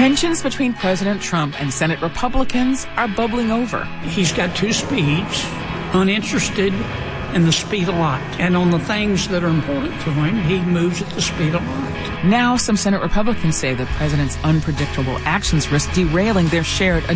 Tensions between President Trump and Senate Republicans are bubbling over. He's got two speeds, uninterested in the speed of light. And on the things that are important to him, he moves at the speed of light. Now, some Senate Republicans say the president's unpredictable actions risk derailing their shared agenda.